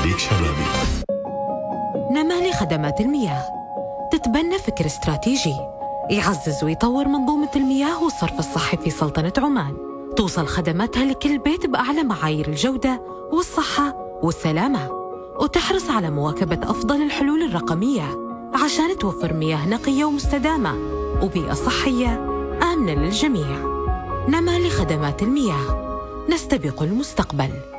خليك شبابي. نمالي خدمات المياه تتبنى فكر استراتيجي يعزز ويطور منظومة المياه والصرف الصحي في سلطنة عمان، توصل خدماتها لكل بيت بأعلى معايير الجودة والصحة والسلامة، وتحرص على مواكبة أفضل الحلول الرقمية عشان توفر مياه نقية ومستدامة وبيئة صحية آمنة للجميع. نمالي خدمات المياه، نستبق المستقبل.